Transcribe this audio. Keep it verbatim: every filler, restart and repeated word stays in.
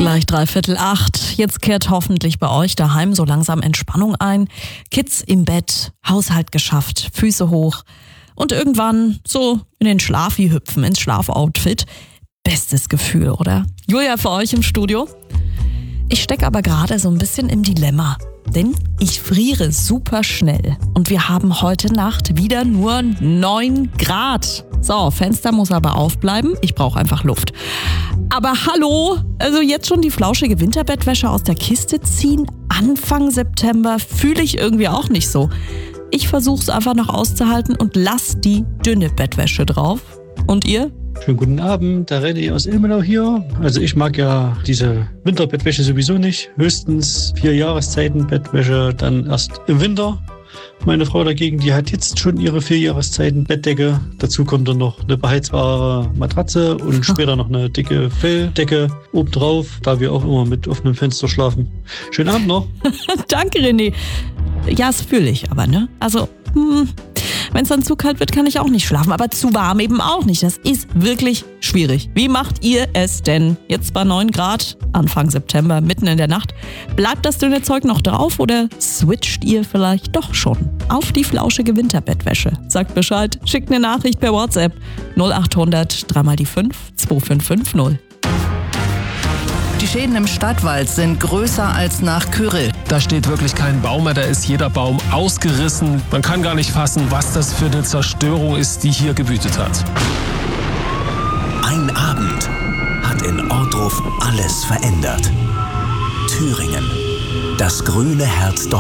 Gleich dreiviertel acht. Jetzt kehrt hoffentlich bei euch daheim so langsam Entspannung ein. Kids im Bett, Haushalt geschafft, Füße hoch und irgendwann so in den Schlafi hüpfen, ins Schlafoutfit. Bestes Gefühl, oder? Julia für euch im Studio. Ich stecke aber gerade so ein bisschen im Dilemma, denn ich friere super schnell und wir haben heute Nacht wieder nur neun Grad. So, Fenster muss aber aufbleiben, ich brauche einfach Luft. Aber hallo, also jetzt schon die flauschige Winterbettwäsche aus der Kiste ziehen? Anfang September fühle ich irgendwie auch nicht so. Ich versuche es einfach noch auszuhalten und lass die dünne Bettwäsche drauf. Und ihr? Schönen guten Abend, der René aus Ilmenau hier. Also ich mag ja diese Winterbettwäsche sowieso nicht. Höchstens vier Jahreszeiten Bettwäsche, dann erst im Winter. Meine Frau dagegen, die hat jetzt schon ihre vier Jahreszeiten Bettdecke. Dazu kommt dann noch eine beheizbare Matratze und später noch eine dicke Felldecke obendrauf, da wir auch immer mit offenem Fenster schlafen. Schönen Abend noch. Danke, René. Ja, das fühle ich aber, ne? Also, hm, wenn es dann zu kalt wird, kann ich auch nicht schlafen, aber zu warm eben auch nicht. Das ist wirklich schwierig. Wie macht ihr es denn? Jetzt bei neun Grad, Anfang September, mitten in der Nacht. Bleibt das dünne Zeug noch drauf oder switcht ihr vielleicht doch schon auf die flauschige Winterbettwäsche? Sagt Bescheid, schickt eine Nachricht per WhatsApp null acht hundert drei mal die fünf zwei fünf fünf null. Die Schäden im Stadtwald sind größer als nach Kyrill. Da steht wirklich kein Baum mehr, da ist jeder Baum ausgerissen. Man kann gar nicht fassen, was das für eine Zerstörung ist, die hier gewütet hat. Ein Abend hat in Ohrdruf alles verändert. Thüringen, das grüne Herz Deutschlands.